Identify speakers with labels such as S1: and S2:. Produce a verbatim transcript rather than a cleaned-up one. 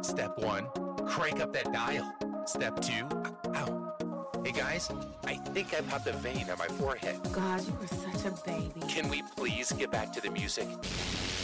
S1: Step one, crank up that dial. Step two, ow. Hey guys, I think I popped a vein on my forehead.
S2: God, you were such a baby.
S1: Can we please get back to the music?